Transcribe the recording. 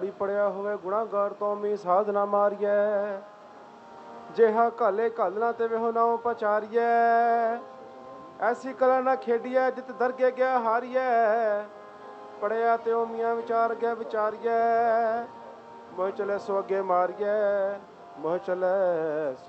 ਪੌੜੀ ਪੜਿਆ ਹੋਵੇ ਗੁਨਾਹਗਾਰ ਤੋਂ ਮੀ ਸਾਧਨਾ ਮਾਰੀਐ। ਜਿਹਾ ਘਾਲੇ ਘਾਲਣਾ ਤੇ ਵੇਹੋ ਨਾਉ ਪਚਾਰੀਐ। ਐਸੀ ਕਲਾ ਨਾ ਖੇਡੀਐ ਜਿਤ ਦਰਗੇ ਗਿਆ ਹਾਰੀਐ। ਪੜਿਆ ਤੇ ਉਹ ਮੀਆਂ ਵਿਚਾਰ ਗਿਆ ਵਿਚਾਰੀਐ। ਮੋਹ ਚਲੇ ਸੋ ਅੱਗੇ ਮਾਰੀਐ, ਮੋਹ ਚਲੇ